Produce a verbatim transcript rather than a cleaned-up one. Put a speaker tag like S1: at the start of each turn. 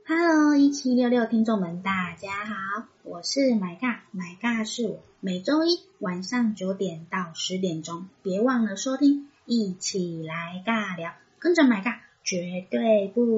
S1: Hello， 一七六六听众们，大家好，我是买尬，买尬是我，每周一晚上九点到十点钟，别忘了收听，一起来尬聊，跟着买尬绝对不